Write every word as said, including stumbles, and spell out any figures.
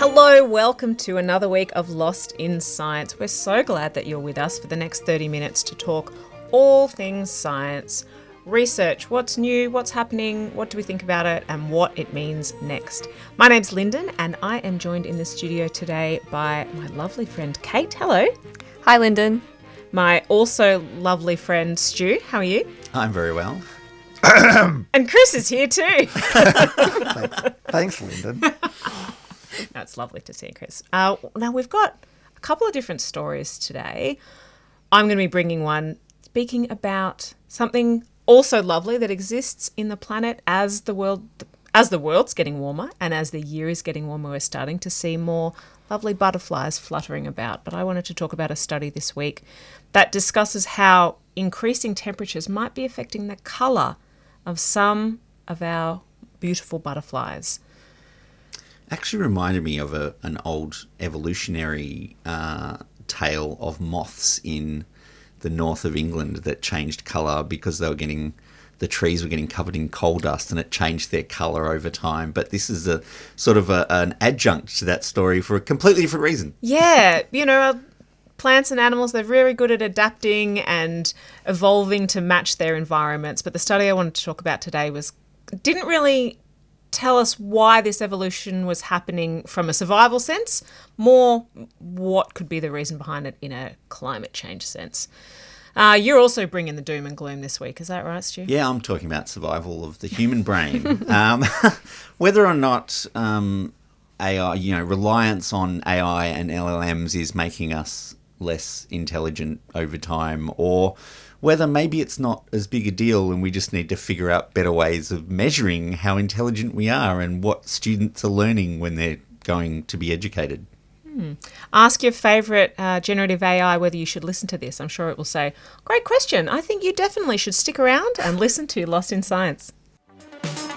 Hello, welcome to another week of Lost in Science. We're so glad that you're with us for the next thirty minutes to talk all things science, research, what's new, what's happening, what do we think about it, and what it means next. My name's Lyndon, and I am joined in the studio today by my lovely friend Kate. Hello. Hi, Lyndon. My also lovely friend Stu. How are you? I'm very well. And Chris is here too. Thanks, Thanks Lyndon. No, it's lovely to see you, Chris. Uh, now, we've got a couple of different stories today. I'm going to be bringing one speaking about something also lovely that exists in the planet as the world, as the world's getting warmer and as the year is getting warmer. We're starting to see more lovely butterflies fluttering about. But I wanted to talk about a study this week that discusses how increasing temperatures might be affecting the colour of some of our beautiful butterflies. Actually reminded me of a, an old evolutionary uh, tale of moths in the north of England that changed colour because they were getting, the trees were getting covered in coal dust and it changed their colour over time. But this is a sort of a, an adjunct to that story for a completely different reason. Yeah, you know, plants and animals, they're very good at adapting and evolving to match their environments. But the study I wanted to talk about today was didn't really tell us why this evolution was happening from a survival sense, more what could be the reason behind it in a climate change sense. Uh, you're also bringing the doom and gloom this week, is that right, Stu? Yeah, I'm talking about survival of the human brain. um, whether or not um, A I, you know, reliance on A I and L L Ms is making us less intelligent over time, or whether maybe it's not as big a deal and we just need to figure out better ways of measuring how intelligent we are and what students are learning when they're going to be educated. Hmm. Ask your favourite uh, generative A I whether you should listen to this. I'm sure it will say, great question. I think you definitely should stick around and listen to Lost in Science.